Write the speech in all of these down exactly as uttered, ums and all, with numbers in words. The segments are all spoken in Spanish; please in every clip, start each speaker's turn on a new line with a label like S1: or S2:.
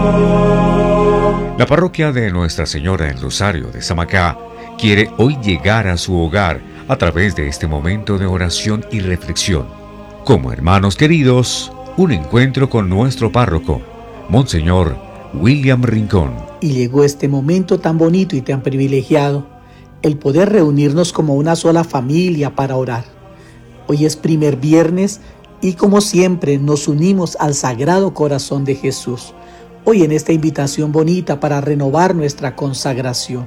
S1: La parroquia de Nuestra Señora del Rosario de Samacá quiere hoy llegar a su hogar a través de este momento de oración y reflexión. Como hermanos queridos, un encuentro con nuestro párroco, Monseñor William Rincón.
S2: Y llegó este momento tan bonito y tan privilegiado, el poder reunirnos como una sola familia para orar. Hoy es primer viernes y como siempre nos unimos al Sagrado Corazón de Jesús. Hoy en esta invitación bonita para renovar nuestra consagración.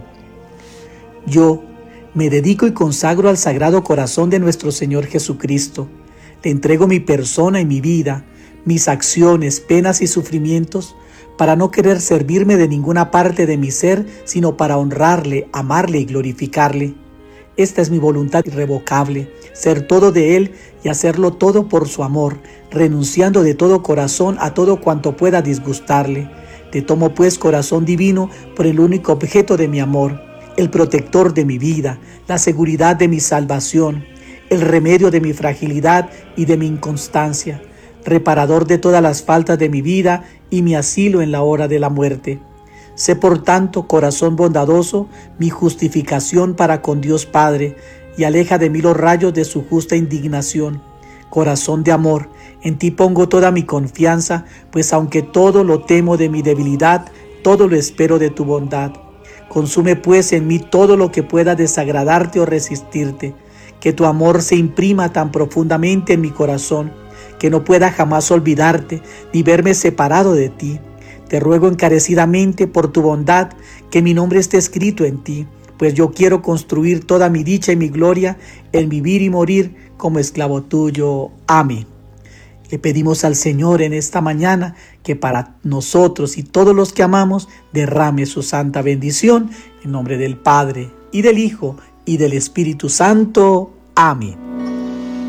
S2: Yo me dedico y consagro al Sagrado Corazón de nuestro Señor Jesucristo. Le entrego mi persona y mi vida, mis acciones, penas y sufrimientos, para no querer servirme de ninguna parte de mi ser, sino para honrarle, amarle y glorificarle. Esta es mi voluntad irrevocable, ser todo de Él y hacerlo todo por su amor, renunciando de todo corazón a todo cuanto pueda disgustarle. Te tomo pues, corazón divino, por el único objeto de mi amor, el protector de mi vida, la seguridad de mi salvación, el remedio de mi fragilidad y de mi inconstancia, reparador de todas las faltas de mi vida y mi asilo en la hora de la muerte. Sé por tanto, corazón bondadoso, mi justificación para con Dios Padre, y aleja de mí los rayos de su justa indignación. Corazón de amor, en ti pongo toda mi confianza, pues aunque todo lo temo de mi debilidad, todo lo espero de tu bondad. Consume pues en mí todo lo que pueda desagradarte o resistirte, que tu amor se imprima tan profundamente en mi corazón, que no pueda jamás olvidarte ni verme separado de ti. Te ruego encarecidamente por tu bondad que mi nombre esté escrito en ti, pues yo quiero construir toda mi dicha y mi gloria en vivir y morir como esclavo tuyo. Amén. Le pedimos al Señor en esta mañana que para nosotros y todos los que amamos derrame su santa bendición en nombre del Padre y del Hijo y del Espíritu Santo. Amén.